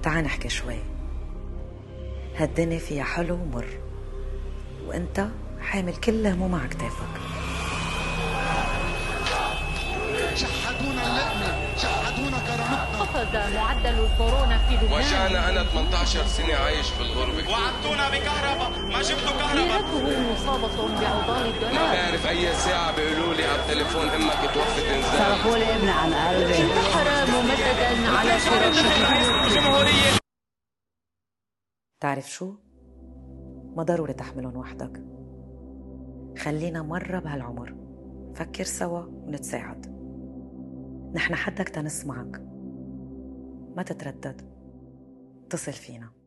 تعال نحكي شوي. هالدنيا فيها حلو ومر، وانت حامل كل هموم على كتافك. شحدونا اللقمة، شحدونا كرامتنا. خفض معدل الكورونا في لبنان. وجعنا أنا 18 سنة عايش في الغربة. وعدتونا بكهرباء، ما جبتوا كهرباء. ديرته مصابة بعضال الدولار. ما بعرف أي ساعة بيقولوا لي على التليفون أمك توفت إنزال. صرفوا لي ابني عن قلبي. انتحر ممددا على فراشه. الجمهورية. تعرف شو؟ ما ضروري تحملهم وحدك. خلينا مرة بهالعمر فكر سوا ونتساعد. نحن حدك تنسمعك، ما تتردد، اتصل فينا.